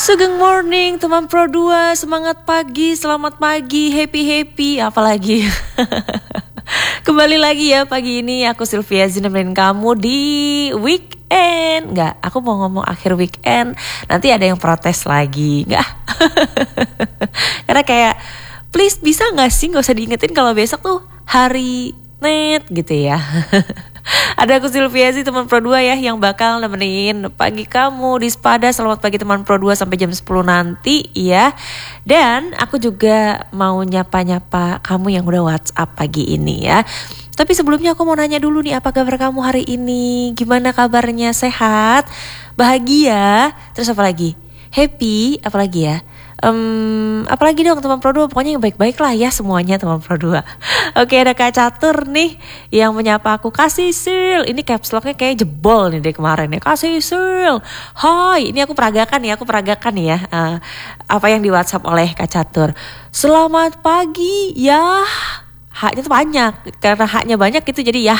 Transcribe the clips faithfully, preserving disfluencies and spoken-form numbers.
Sugeng morning teman Pro dua, semangat pagi, selamat pagi, happy-happy, apalagi. Kembali lagi ya pagi ini aku Sylvia Zin nemenin kamu di weekend. Enggak, aku mau ngomong akhir weekend, nanti ada yang protes lagi. Enggak. Karena kayak please bisa gak sih gak usah diingetin kalau besok tuh hari net gitu ya. Ada aku Sylvia sih teman Pro dua ya yang bakal nemenin pagi kamu di Spada. Selamat pagi teman Pro dua sampai jam sepuluh nanti ya. Dan aku juga mau nyapa-nyapa kamu yang udah WhatsApp pagi ini ya. Tapi sebelumnya aku mau nanya dulu nih, apa kabar kamu hari ini? Gimana kabarnya? Sehat? Bahagia? Terus apa lagi? Happy? Apa lagi ya? Um, apalagi dong teman Pro dua, pokoknya yang baik-baik lah ya semuanya teman Pro dua. Oke, ada Kak Catur nih yang menyapa aku, Kasih Sil. Ini caps locknya kayak jebol nih dari kemarin ya. Kasih Sil, hai, ini aku peragakan ya, aku peragakan ya uh, apa yang di WhatsApp oleh Kak Catur. Selamat pagi ya. Haknya tuh banyak, karena haknya banyak gitu jadi ya.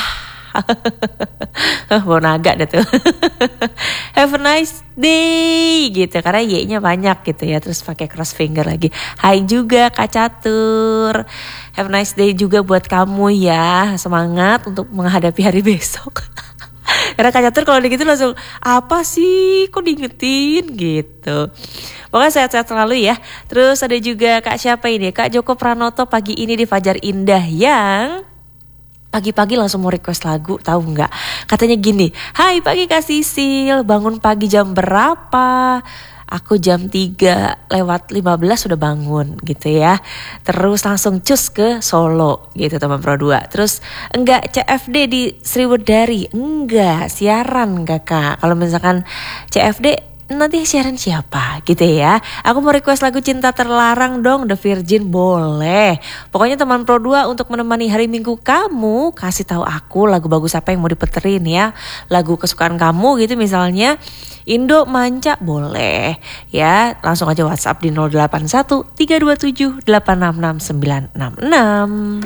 Bawa naga deh tuh. Have a nice day gitu, karena Y-nya banyak gitu ya. Terus pakai cross finger lagi. Hai juga Kak Catur. Have a nice day juga buat kamu ya. Semangat untuk menghadapi hari besok. Karena Kak Catur kalau gitu langsung, apa sih kok diingetin gitu. Pokoknya sehat-sehat selalu ya. Terus ada juga Kak siapa ini, Kak Joko Pranoto pagi ini di Fajar Indah yang pagi-pagi langsung mau request lagu, tahu nggak? Katanya gini, hai pagi Kak Sisil, bangun pagi jam berapa? Aku jam tiga lewat lima belas sudah bangun gitu ya. Terus langsung cus ke Solo gitu teman Pro dua. Terus enggak C F D di Sriwedari? Enggak, siaran enggak Kak. Kalau misalkan C F D nanti siaran siapa gitu ya. Aku mau request lagu Cinta Terlarang dong, The Virgin boleh. Pokoknya teman Pro dua untuk menemani hari Minggu kamu, kasih tahu aku lagu bagus apa yang mau diputerin ya. Lagu kesukaan kamu gitu misalnya Indo Manca boleh ya. Langsung aja WhatsApp di nol delapan satu tiga dua tujuh delapan enam enam sembilan enam enam.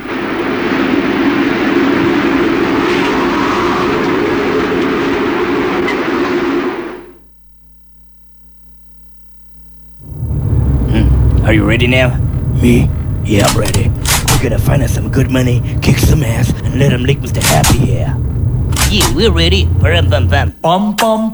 Are you ready now? Me? Yeah, I'm ready. We're gonna find us some good money, kick some ass, and let them lick Mister Happy here. Yeah, we're ready. Pum pum pum. Pom pom